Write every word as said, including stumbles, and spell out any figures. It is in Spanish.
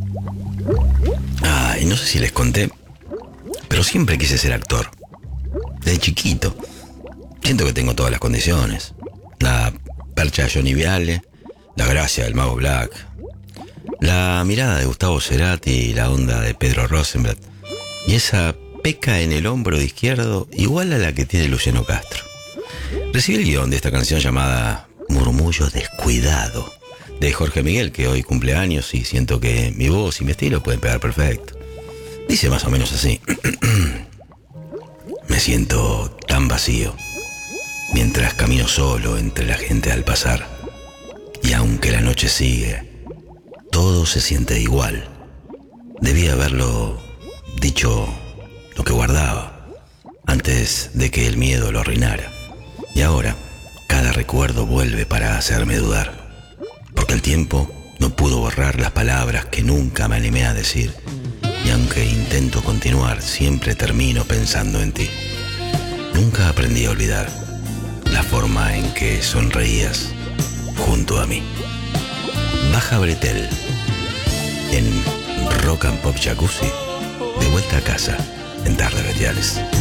Ay, no sé si les conté, pero siempre quise ser actor. Desde chiquito. Siento que tengo todas las condiciones. La percha de Johnny Viale, la gracia del mago Black, la mirada de Gustavo Cerati y la onda de Pedro Rosenblatt, y esa peca en el hombro izquierdo igual a la que tiene Luciano Castro. Recibí el guión de esta canción llamada Murmullo Descuidado, de Jorge Miguel, que hoy cumple años y siento que mi voz y mi estilo pueden pegar perfecto. Dice más o menos así. Me siento tan vacío mientras camino solo entre la gente al pasar, y aunque la noche sigue, todo se siente igual. Debí haberlo dicho lo que guardaba antes de que el miedo lo arruinara, y ahora cada recuerdo vuelve para hacerme dudar, porque el tiempo no pudo borrar las palabras que nunca me animé a decir, y aunque intento continuar, siempre termino pensando en ti. Nunca aprendí a olvidar la forma en que sonreías junto a mí. Baja Bretel en Rock and Pop Jacuzzi, de vuelta a casa en Tardes Bestiales.